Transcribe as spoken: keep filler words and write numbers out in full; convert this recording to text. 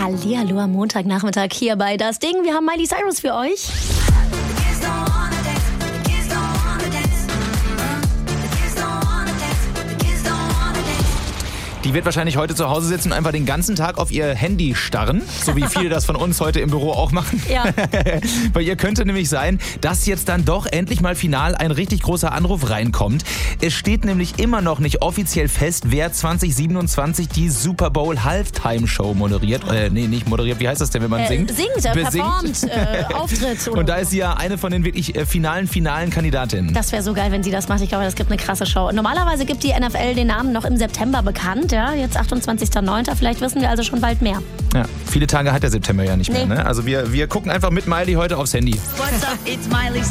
Hallihallo am Montagnachmittag hier bei Das Ding. Wir haben Miley Cyrus für euch. Die wird wahrscheinlich heute zu Hause sitzen und einfach den ganzen Tag auf ihr Handy starren, so wie viele das von uns heute im Büro auch machen. Ja. Bei ihr könnte nämlich sein, dass jetzt dann doch endlich mal final ein richtig großer Anruf reinkommt. Es steht nämlich immer noch nicht offiziell fest, wer zwanzig siebenundzwanzig die Super Bowl Halftime Show moderiert. Äh, nee, nicht moderiert, wie heißt das denn, wenn man Äh, singt? Singt, äh, performt, äh, auftritt. Und da ist sie ja eine von den wirklich äh, finalen, finalen Kandidatinnen. Das wäre so geil, wenn sie das macht. Ich glaube, das gibt eine krasse Show. Normalerweise gibt die N F L den Namen noch im September bekannt. Ja, jetzt achtundzwanzigster neunter Vielleicht wissen wir also schon bald mehr. Ja, viele Tage hat der September ja nicht mehr. Nee. Ne? Also wir, wir gucken einfach mit Miley heute aufs Handy. What's up? It's Miley